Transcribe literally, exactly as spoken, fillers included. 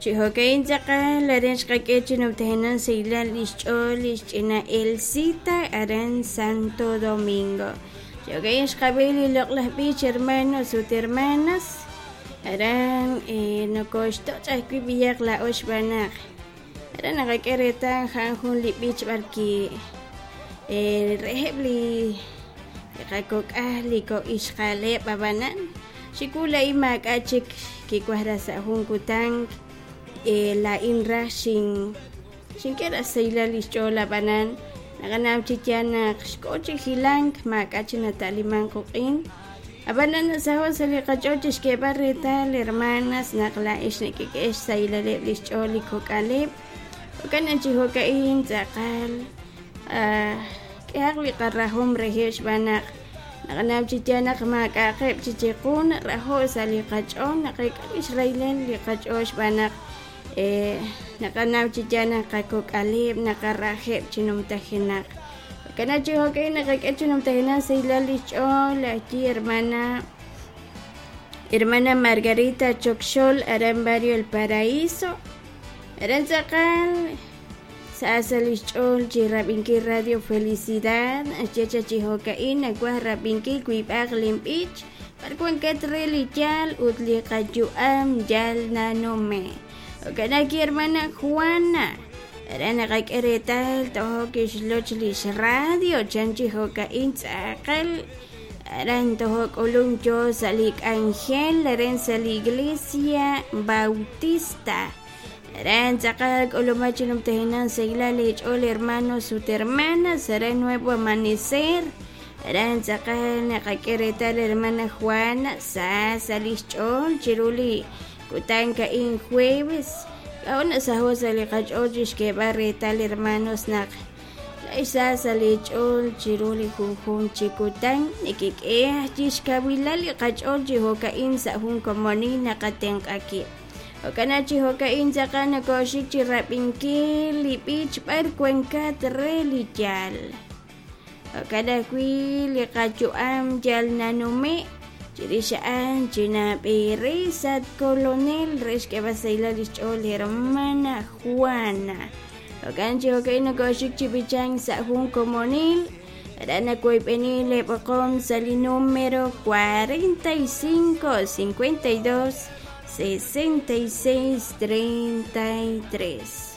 Chihokain Zaka, Larench Kakechin of Tehenan Seila Lichol, Lichina Elcita, Aran Santo Domingo. Chihokain Shkabeli Loklah Beach, hermanos, sus hermanas, Aran no costo, Chakwi Biak la Oshbanak. Aran Akakereta, Hanjun Lip Beach Barki, Rehebli, Kakok Ahliko Ishkale Babanan, Shikula Imak Achik, Kikwara Hunkutang. Eh, la inra sin sin que era seila listo la banan naganam chichana coche hilang macachina taliman coquín abanan sa hosali cachoches que barreta hermanas nakla isne que es seila listo lico caleb o canan chihocain zakal ah que agli carrahum rehesh banak naganam chichana macaqeb chichikun raho sali cachon nakik israelen li cachosh banak eh nakanaw chichana kakok alib nakaraheb chinom tahinak kana chiho kay nakakit chinom tahinak sa ilalicho la ti hermana hermana Margarita Chokshol aran barrio El Paraíso aran sakal sa asalichol chi rabinki radio felicidad achecha chiho kay nagwa rabinki kuibag limpich parkuan katreli jal utli kajuam jal nanome. Kana ki hermana Juana Arana kay eretal toho kishlochlis radio chanchi hoka intzakal aran toho koluncho salik Angel aran sa iglesia bautista aran sakal kolumachinum tehinan sa ilalich ol hermanos sus hermanas aran nuevo amanecer aran sakal nakakeretal hermana Juana sa salichol chiruli Kutanka in jueves, kauna sa hosali kachojish que barretal hermanos nak. La isa salichol chiruli kukun chikutan, nikikea jish kabilali kachoji hokain sa hun komoni nakateng aki. Okanachi hokain sa kana koshik chirapinki lipich par cuenca religial. Okadakwi li kachuam jal nanume. Chirishaan, China Peresat Colonel, Res que va a ser la hermana Juana. Okanchi okay no koshik chipichang sa hun comunil. Arana koi penile pocom sali número cuarenta y cinco, cincuenta y dos, sesenta y seis, treinta y tres.